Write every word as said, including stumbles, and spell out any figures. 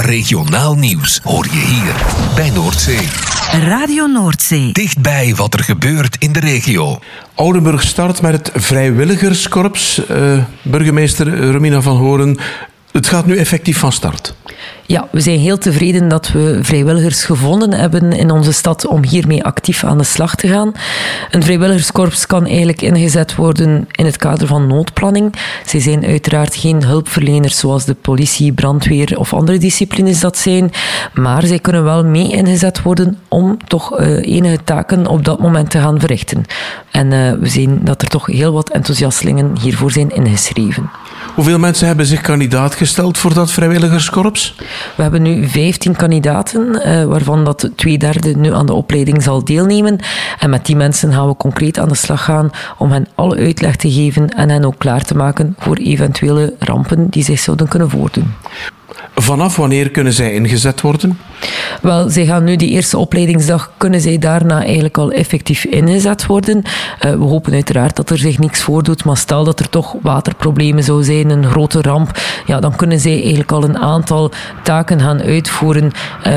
Regionaal nieuws hoor je hier bij Noordzee. Radio Noordzee. Dichtbij wat er gebeurt in de regio. Oudenburg start met het vrijwilligerskorps. Uh, burgemeester Romina van Horen, het gaat nu effectief van start. Ja, we zijn heel tevreden dat we vrijwilligers gevonden hebben in onze stad om hiermee actief aan de slag te gaan. Een vrijwilligerskorps kan eigenlijk ingezet worden in het kader van noodplanning. Zij zijn uiteraard geen hulpverleners zoals de politie, brandweer of andere disciplines dat zijn, maar zij kunnen wel mee ingezet worden om toch uh, enige taken op dat moment te gaan verrichten. En uh, we zien dat er toch heel wat enthousiastelingen hiervoor zijn ingeschreven. Hoeveel mensen hebben zich kandidaat gesteld voor dat vrijwilligerskorps? We hebben nu vijftien kandidaten, uh, waarvan dat twee derde nu aan de opleiding zal deelnemen. En met die mensen gaan we concreet aan de slag gaan om hen alle uitleg te geven en hen ook klaar te maken voor eventuele rampen die zich zouden kunnen voordoen. Vanaf wanneer kunnen zij ingezet worden? Wel, zij gaan nu die eerste opleidingsdag, kunnen zij daarna eigenlijk al effectief ingezet worden. Uh, we hopen uiteraard dat er zich niks voordoet, maar stel dat er toch waterproblemen zou zijn, een grote ramp, ja, dan kunnen zij eigenlijk al een aantal taken gaan uitvoeren. Uh,